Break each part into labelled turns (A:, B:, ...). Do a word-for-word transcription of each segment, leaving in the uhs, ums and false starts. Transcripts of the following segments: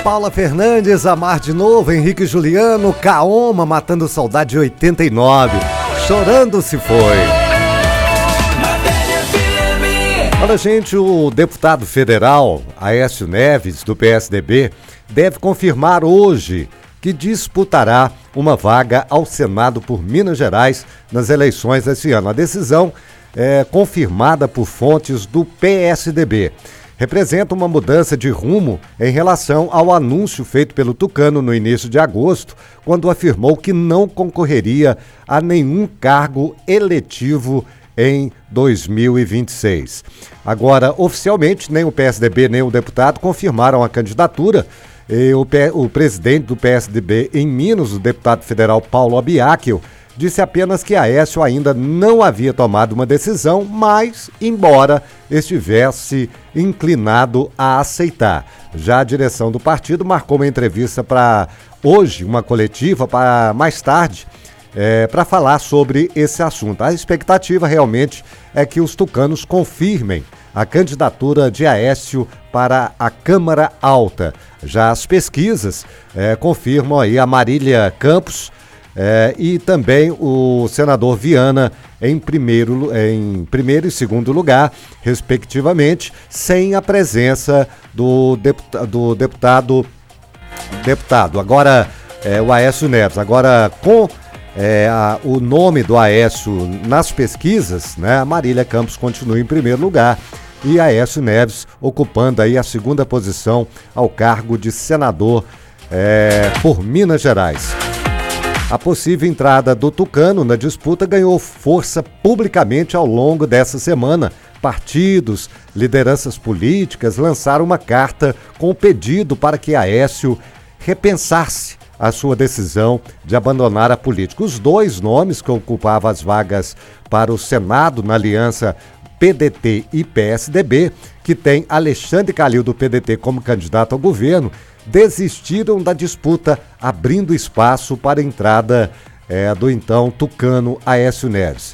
A: Paula Fernandes, Amar de Novo, Henrique Juliano, Kaoma, Matando Saudade de oitenta e nove, Chorando Se Foi. Olha, gente, o deputado federal Aécio Neves, do P S D B, deve confirmar hoje que disputará uma vaga ao Senado por Minas Gerais nas eleições desse ano. A decisão é confirmada por fontes do P S D B. Representa uma mudança de rumo em relação ao anúncio feito pelo Tucano no início de agosto, quando afirmou que não concorreria a nenhum cargo eletivo em dois mil e vinte e seis. Agora, oficialmente, nem o P S D B nem o deputado confirmaram a candidatura. E o, P... o presidente do P S D B em Minas, o deputado federal Paulo Abiacchio, disse apenas que Aécio ainda não havia tomado uma decisão, mas, embora estivesse inclinado a aceitar. Já a direção do partido marcou uma entrevista para hoje, uma coletiva, para mais tarde, é, para falar sobre esse assunto. A expectativa realmente é que os tucanos confirmem a candidatura de Aécio para a Câmara Alta. Já as pesquisas é, confirmam aí a Marília Campos, É, e também o senador Viana em primeiro, em primeiro e segundo lugar, respectivamente, sem a presença do, deputa, do deputado, deputado. Agora, é, o Aécio Neves. Agora, com é, a, o nome do Aécio nas pesquisas, né, a Marília Campos continua em primeiro lugar e Aécio Neves ocupando aí a segunda posição ao cargo de senador é, por Minas Gerais. A possível entrada do Tucano na disputa ganhou força publicamente ao longo dessa semana. Partidos, lideranças políticas lançaram uma carta com o pedido para que Aécio repensasse a sua decisão de abandonar a política. Os dois nomes que ocupavam as vagas para o Senado na aliança P D T e P S D B, que tem Alexandre Calil do P D T como candidato ao governo, desistiram da disputa, abrindo espaço para a entrada é, do então tucano Aécio Neves.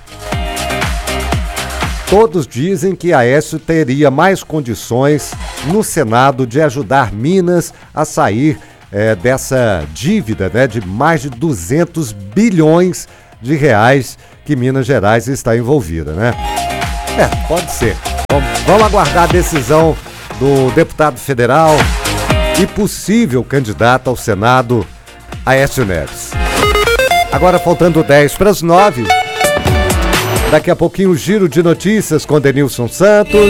A: Todos dizem que Aécio teria mais condições no Senado de ajudar Minas a sair é, dessa dívida, né, de mais de duzentos bilhões de reais que Minas Gerais está envolvida, né? É, pode ser. Vamos aguardar a decisão do deputado federal e possível candidato ao Senado, Aécio Neves. Agora faltando dez para as nove. Daqui a pouquinho o giro de notícias com Denilson Santos.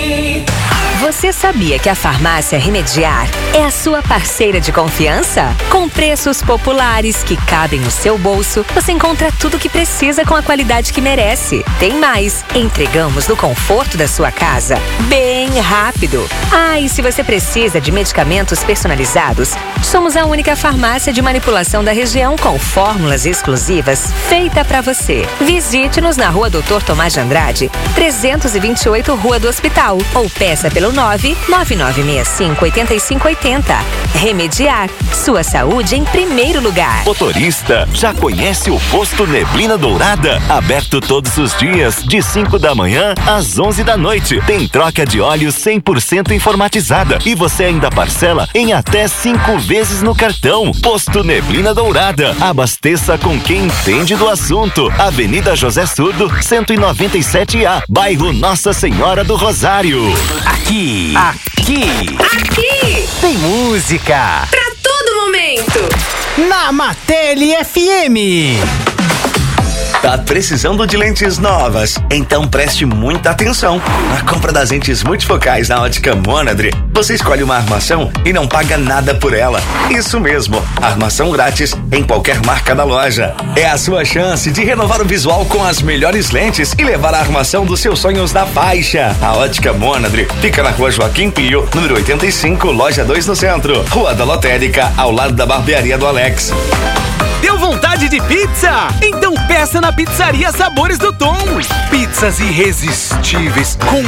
B: Você sabia que a Farmácia Remediar é a sua parceira de confiança? Com preços populares que cabem no seu bolso, você encontra tudo o que precisa com a qualidade que merece. Tem mais, entregamos no conforto da sua casa, bem rápido. Ah, e se você precisa de medicamentos personalizados, somos a única farmácia de manipulação da região com fórmulas exclusivas feita para você. Visite-nos na Rua Doutor Tomás de Andrade, trezentos e vinte e oito, Rua do Hospital, ou peça pelo nove nove nove seis cinco oito cinco oito zero. Remediar, sua saúde em primeiro lugar.
C: Motorista, já conhece o Posto Neblina Dourada? Aberto todos os dias, de cinco da manhã às onze da noite. Tem troca de óleo cem por cento informatizada e você ainda parcela em até cinco vezes no cartão. Posto Neblina Dourada. Abasteça com quem entende do assunto. Avenida José Surdo, cento e noventa e sete A, bairro Nossa Senhora do Rosário. Aqui, aqui,
B: Aqui!
C: tem música
B: Pra todo momento!
D: Na Martelli F M.
E: Tá precisando de lentes novas? Então preste muita atenção. Na compra das lentes multifocais na Ótica Monadre, você escolhe uma armação e não paga nada por ela. Isso mesmo, armação grátis em qualquer marca da loja. É a sua chance de renovar o visual com as melhores lentes e levar a armação dos seus sonhos na faixa. A Ótica Monadre fica na Rua Joaquim Pio, número oitenta e cinco, loja dois no centro. Rua da Lotérica, ao lado da barbearia do Alex.
D: Deu vontade de pizza? Então peça na Pizzaria Sabores do Tom. Pizzas irresistíveis com